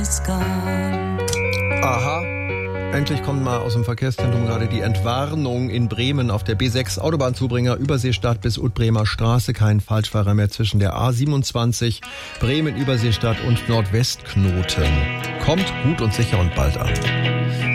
Aha. Endlich kommt mal aus dem Verkehrszentrum gerade die Entwarnung in Bremen auf der B6 Autobahnzubringer Überseestadt bis Utbremer Straße. Kein Falschfahrer mehr zwischen der A27 Bremen Überseestadt und Nordwestknoten. Kommt gut und sicher und bald an.